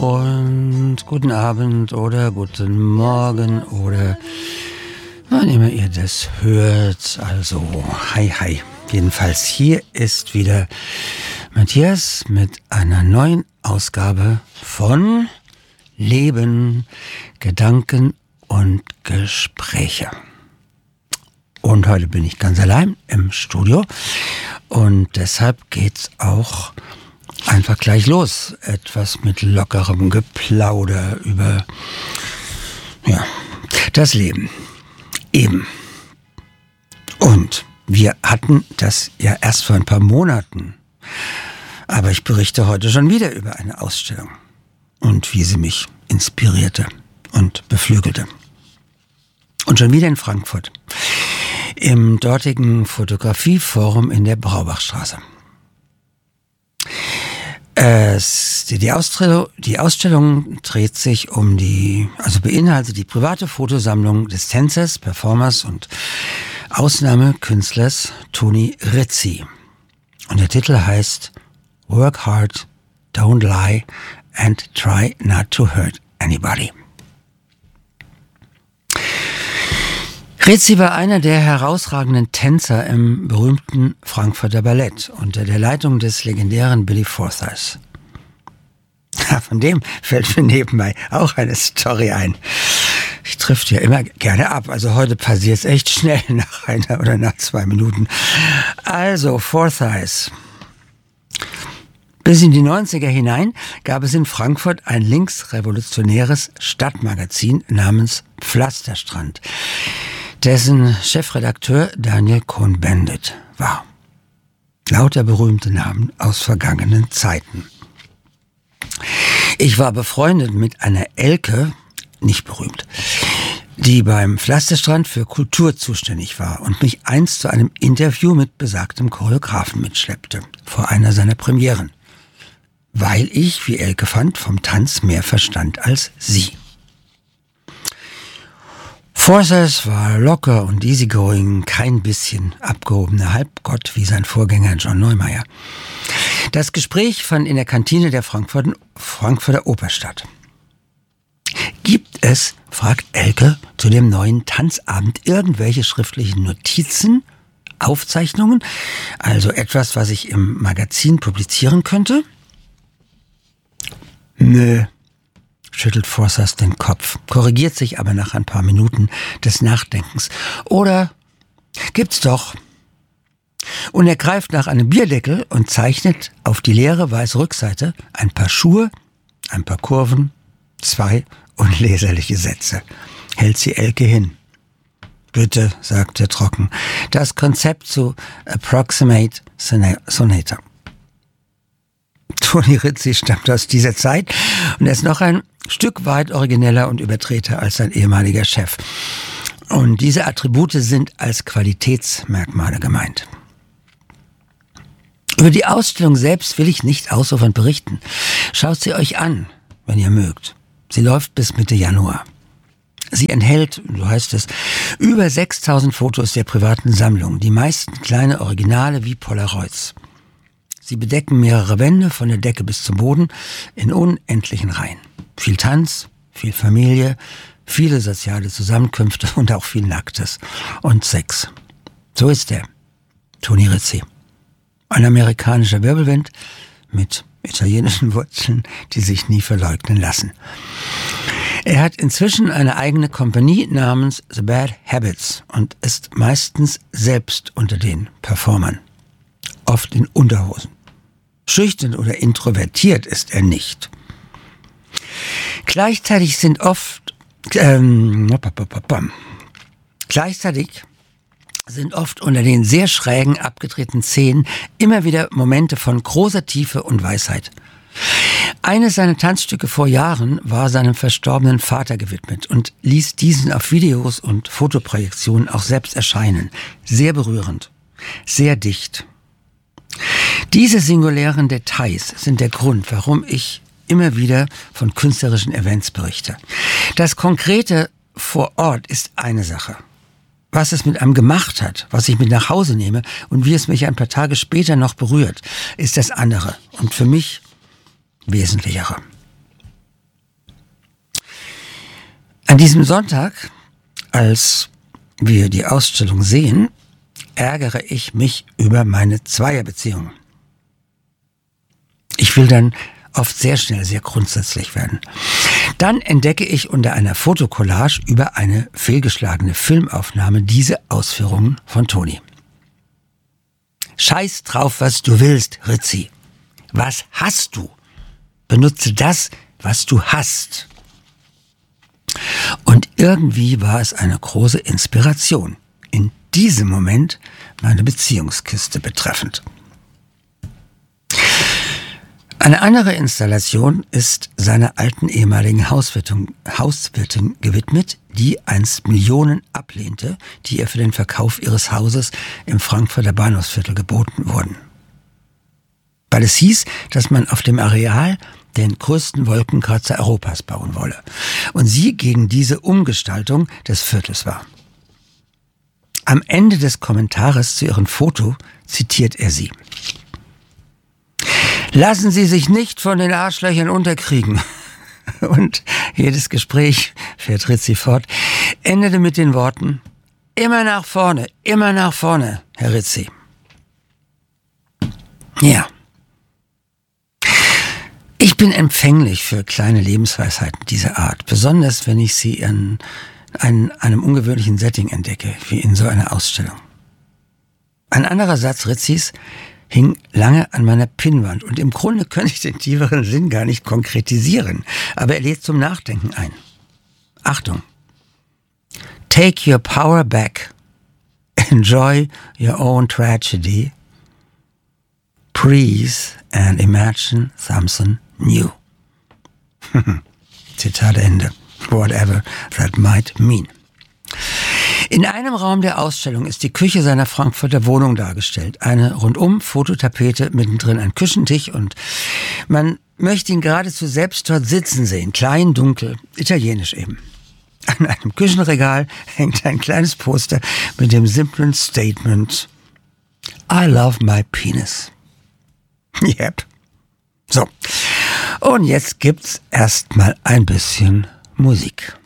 und guten Abend oder guten Morgen oder wann immer ihr das hört. Also, hi. Jedenfalls hier ist wieder Matthias mit einer neuen Ausgabe von Leben, Gedanken und Gespräche. Und heute bin ich ganz allein im Studio und deshalb geht's auch einfach gleich los. Etwas mit lockerem Geplauder über das Leben. Eben. Und wir hatten das ja erst vor ein paar Monaten. Aber ich berichte heute schon wieder über eine Ausstellung und wie sie mich inspirierte und beflügelte. Und schon wieder in Frankfurt, im dortigen Fotografieforum in der Braubachstraße. Die Ausstellung dreht sich beinhaltet die private Fotosammlung des Tänzers, Performers und Ausnahmekünstlers Toni Rizzi. Und der Titel heißt Work Hard, Don't Lie and Try Not to Hurt Anybody. Rizzi war einer der herausragenden Tänzer im berühmten Frankfurter Ballett unter der Leitung des legendären Billy Forsyth. Von dem fällt mir nebenbei auch eine Story ein. Ich trifft ja immer gerne ab, also heute passiert es echt schnell nach einer oder nach 2 Minuten. Also Forsyth. Bis in die 90er hinein gab es in Frankfurt ein linksrevolutionäres Stadtmagazin namens Pflasterstrand, dessen Chefredakteur Daniel Cohn-Bendit war. Lauter berühmte Namen aus vergangenen Zeiten. Ich war befreundet mit einer Elke, nicht berühmt, die beim Pflasterstrand für Kultur zuständig war und mich einst zu einem Interview mit besagtem Choreografen mitschleppte, vor einer seiner Premieren, weil ich, wie Elke fand, vom Tanz mehr verstand als sie. Forsyth war locker und easygoing, kein bisschen abgehobener Halbgott wie sein Vorgänger John Neumeier. Das Gespräch fand in der Kantine der Frankfurter Oper statt. Gibt es, fragt Elke, zu dem neuen Tanzabend irgendwelche schriftlichen Notizen, Aufzeichnungen, also etwas, was ich im Magazin publizieren könnte? Nö, schüttelt Forsyth den Kopf, korrigiert sich aber nach ein paar Minuten des Nachdenkens. Oder gibt's doch. Und er greift nach einem Bierdeckel und zeichnet auf die leere weiße Rückseite ein paar Schuhe, ein paar Kurven, 2 unleserliche Sätze. Hält sie Elke hin. Bitte, sagt er trocken, das Konzept zu Approximate Sonata. Toni Rizzi stammt aus dieser Zeit und er ist noch ein Stück weit origineller und überdrehter als sein ehemaliger Chef. Und diese Attribute sind als Qualitätsmerkmale gemeint. Über die Ausstellung selbst will ich nicht ausufernd berichten. Schaut sie euch an, wenn ihr mögt. Sie läuft bis Mitte Januar. Sie enthält, so heißt es, über 6000 Fotos der privaten Sammlung, die meisten kleine Originale wie Polaroids. Sie bedecken mehrere Wände von der Decke bis zum Boden in unendlichen Reihen. Viel Tanz, viel Familie, viele soziale Zusammenkünfte und auch viel Nacktes und Sex. So ist er, Toni Rizzi. Ein amerikanischer Wirbelwind mit italienischen Wurzeln, die sich nie verleugnen lassen. Er hat inzwischen eine eigene Kompanie namens The Bad Habits und ist meistens selbst unter den Performern. Oft in Unterhosen. Schüchtern oder introvertiert ist er nicht. Gleichzeitig sind oft unter den sehr schrägen, abgedrehten Szenen immer wieder Momente von großer Tiefe und Weisheit. Eines seiner Tanzstücke vor Jahren war seinem verstorbenen Vater gewidmet und ließ diesen auf Videos und Fotoprojektionen auch selbst erscheinen. Sehr berührend, sehr dicht. Diese singulären Details sind der Grund, warum ich immer wieder von künstlerischen Events berichte. Das Konkrete vor Ort ist eine Sache. Was es mit einem gemacht hat, was ich mit nach Hause nehme und wie es mich ein paar Tage später noch berührt, ist das andere und für mich wesentlichere. An diesem Sonntag, als wir die Ausstellung sehen, ärgere ich mich über meine Zweierbeziehung. Ich will dann oft sehr schnell sehr grundsätzlich werden. Dann entdecke ich unter einer Fotokollage über eine fehlgeschlagene Filmaufnahme diese Ausführungen von Toni. Scheiß drauf, was du willst, Ritzi. Was hast du? Benutze das, was du hast. Und irgendwie war es eine große Inspiration, in diesem Moment meine Beziehungskiste betreffend. Eine andere Installation ist seiner alten ehemaligen Hauswirtin gewidmet, die einst Millionen ablehnte, die ihr für den Verkauf ihres Hauses im Frankfurter Bahnhofsviertel geboten wurden. Weil es hieß, dass man auf dem Areal den größten Wolkenkratzer Europas bauen wolle und sie gegen diese Umgestaltung des Viertels war. Am Ende des Kommentares zu ihrem Foto zitiert er sie. Lassen Sie sich nicht von den Arschlöchern unterkriegen. Und jedes Gespräch, fährt Ritzi fort, endete mit den Worten, immer nach vorne, Herr Ritzi. Ja. Ich bin empfänglich für kleine Lebensweisheiten dieser Art, besonders wenn ich sie in einem ungewöhnlichen Setting entdecke, wie in so einer Ausstellung. Ein anderer Satz Ritzis hing lange an meiner Pinnwand und im Grunde könnte ich den tieferen Sinn gar nicht konkretisieren, aber er lädt zum Nachdenken ein. Achtung! Take your power back. Enjoy your own tragedy. Breathe and imagine something new. Zitat Ende. Whatever that might mean. In einem Raum der Ausstellung ist die Küche seiner Frankfurter Wohnung dargestellt. Eine rundum Fototapete, mittendrin ein Küchentisch und man möchte ihn geradezu selbst dort sitzen sehen. Klein, dunkel, italienisch eben. An einem Küchenregal hängt ein kleines Poster mit dem simplen Statement I love my penis. Yep. So. Und jetzt gibt's erstmal ein bisschen Musik.